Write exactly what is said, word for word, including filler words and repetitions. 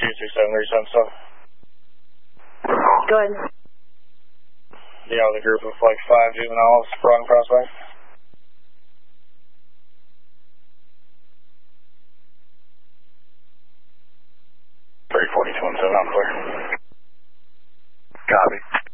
two three seven three seven seven. Go ahead. Yeah, the group of like five juveniles, Sprung Prospect. three forty-two one seven, I'm clear. Copy.